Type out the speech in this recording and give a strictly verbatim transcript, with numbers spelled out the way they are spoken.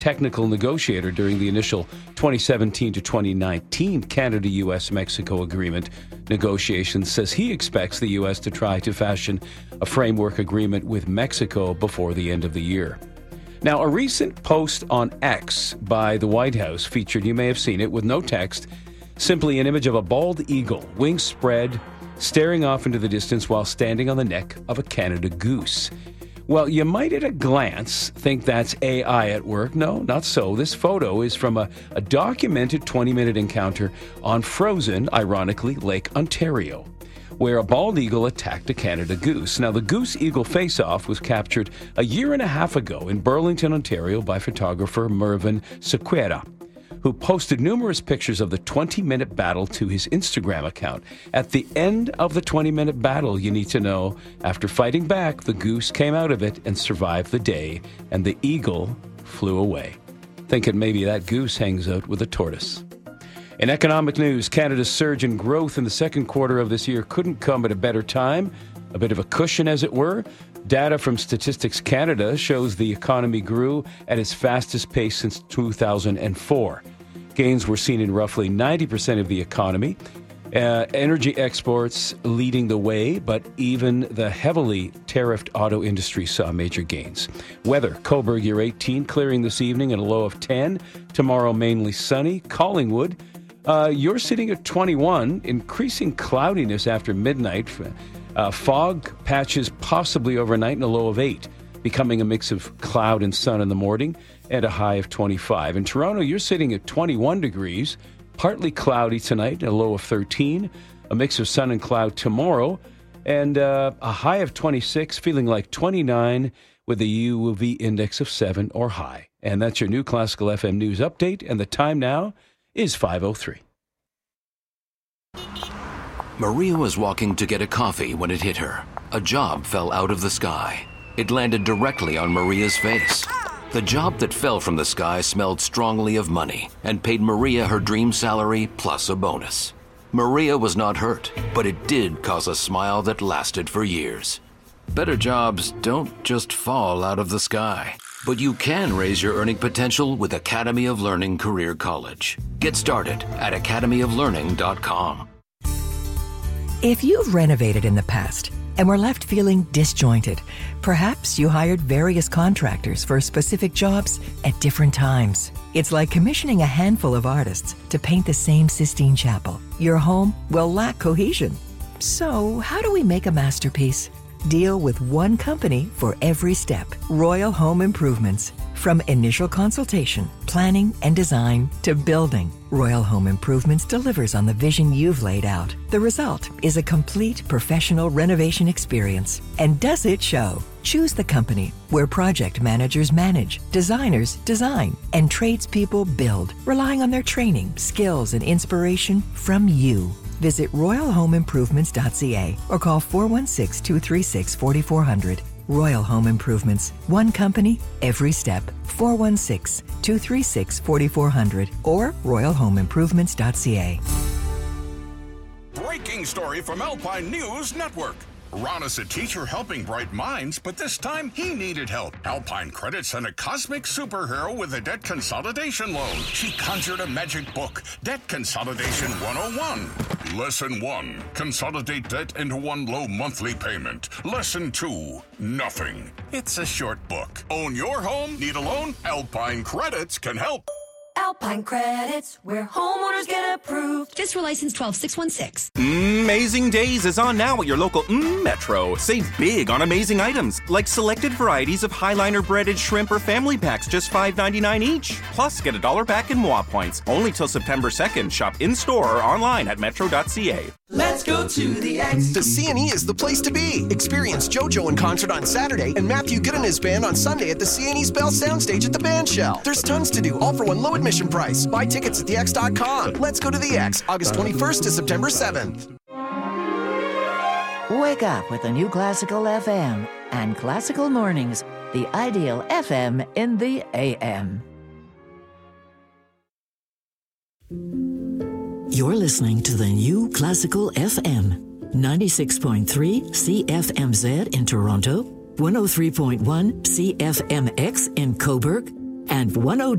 technical negotiator during the initial twenty seventeen to twenty nineteen Canada-U S Mexico agreement negotiations, says he expects the U S to try to fashion a framework agreement with Mexico before the end of the year. Now, a recent post on X by the White House featured, you may have seen it, with no text, simply an image of a bald eagle, wings spread, staring off into the distance while standing on the neck of a Canada goose. Well, you might at a glance think that's A I at work. No, not so. This photo is from a, a documented twenty-minute encounter on frozen, ironically, Lake Ontario, where a bald eagle attacked a Canada goose. Now, the goose-eagle face-off was captured a year and a half ago in Burlington, Ontario by photographer Mervyn Sequeira, who posted numerous pictures of the twenty-minute battle to his Instagram account. At the end of the twenty-minute battle, you need to know, after fighting back, the goose came out of it and survived the day, and the eagle flew away. Thinking maybe that goose hangs out with a tortoise. In economic news, Canada's surge in growth in the second quarter of this year couldn't come at a better time, a bit of a cushion, as it were. Data from Statistics Canada shows the economy grew at its fastest pace since two thousand four. Gains were seen in roughly ninety percent of the economy. Uh, energy exports leading the way, but even the heavily tariffed auto industry saw major gains. Weather, Cobourg, you're eighteen, clearing this evening at a low of ten. Tomorrow, mainly sunny. Collingwood, uh, you're sitting at twenty-one, increasing cloudiness after midnight. Uh, fog patches possibly overnight and a low of eight, becoming a mix of cloud and sun in the morning and a high of twenty-five. In Toronto, you're sitting at twenty-one degrees, partly cloudy tonight and a low of thirteen, a mix of sun and cloud tomorrow, and uh, a high of twenty-six, feeling like twenty-nine with a U V index of seven or high. And that's your new Classical F M News update, and the time now is five oh three. Maria was walking to get a coffee when it hit her. A job fell out of the sky. It landed directly on Maria's face. The job that fell from the sky smelled strongly of money and paid Maria her dream salary plus a bonus. Maria was not hurt, but it did cause a smile that lasted for years. Better jobs don't just fall out of the sky, but you can raise your earning potential with Academy of Learning Career College. Get started at academy of learning dot com. If you've renovated in the past and were left feeling disjointed, perhaps you hired various contractors for specific jobs at different times. It's like commissioning a handful of artists to paint the same Sistine Chapel. Your home will lack cohesion. So, how do we make a masterpiece? Deal with one company for every step. Royal Home Improvements. From initial consultation, planning, and design to building, Royal Home Improvements delivers on the vision you've laid out. The result is a complete professional renovation experience. And does it show? Choose the company where project managers manage, designers design, and tradespeople build, relying on their training, skills, and inspiration from you. Visit royal home improvements dot c a or call four one six, two three six, four four zero zero. Royal Home Improvements. One company, every step. four one six, two three six, four four zero zero or royal home improvements dot c a. Breaking story from Alpine News Network. Ron is a teacher helping bright minds, but this time he needed help. Alpine Credit sent a cosmic superhero with a debt consolidation loan. She conjured a magic book, Debt Consolidation one oh one. Lesson one, consolidate debt into one low monthly payment. Lesson two, nothing. It's a short book. Own your home? Need a loan? Alpine Credits can help. Alpine Credits, where homeowners get approved. Fiscal license twelve six one six. Amazing Days is on now at your local mm, Metro. Save big on amazing items, like selected varieties of Highliner breaded shrimp or family packs, just five ninety-nine each. Plus, get a dollar back in M W A points. Only till September second. Shop in-store or online at metro dot c a. Let's go to the X. The C and E is the place to be. Experience JoJo in concert on Saturday and Matthew Good and his band on Sunday at the C and E's Bell Soundstage at the Band Shell. There's tons to do, all for one low admission price. Buy tickets at the x dot com. Let's go to the X, August twenty-first to September seventh. Wake up with a new Classical F M and Classical Mornings, the ideal F M in the A M. You're listening to the new Classical F M, ninety-six point three C F M Z in Toronto, one oh three point one C F M X in Cobourg, and one oh